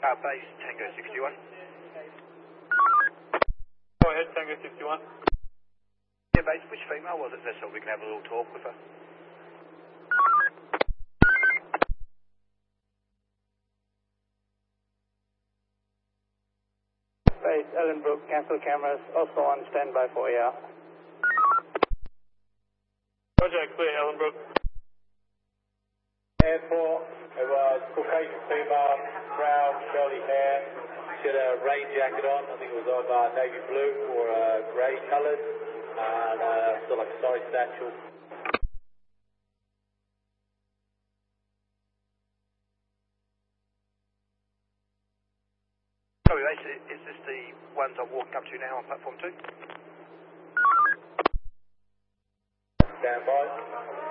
Base Tango 61. Go ahead, Tango 61. Yeah, base, which female was it there so we can have a little talk with her? Base Ellenbrook, cancel cameras, also on standby for AR. Roger, clear, Ellenbrook. Airport, it was Caucasian female, brown, curly hair. She had a rain jacket on, I think it was of navy blue or grey coloured, and sort of like a sorry satchel. Sorry, Base, is this the ones I'm walking up to now on platform 2? Stand by.